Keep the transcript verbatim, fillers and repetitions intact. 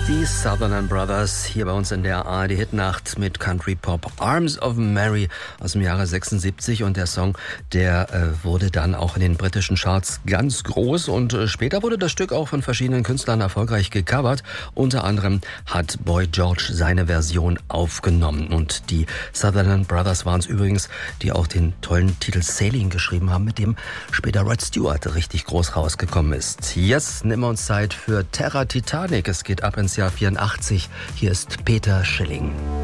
Die Sutherland Brothers hier bei uns in der A R D Hitnacht mit Country Pop Arms of Mary aus dem Jahre sechsundsiebzig, und der Song, der äh, wurde dann auch in den britischen Charts ganz groß, und äh, später wurde das Stück auch von verschiedenen Künstlern erfolgreich gecovert. Unter anderem hat Boy George seine Version aufgenommen, und die Sutherland Brothers waren es übrigens, die auch den tollen Titel Sailing geschrieben haben, mit dem später Rod Stewart richtig groß rausgekommen ist. Jetzt nehmen wir uns Zeit für Terra Titanic. Es geht ab ins Jahr vierundachtzig. Hier ist Peter Schilling.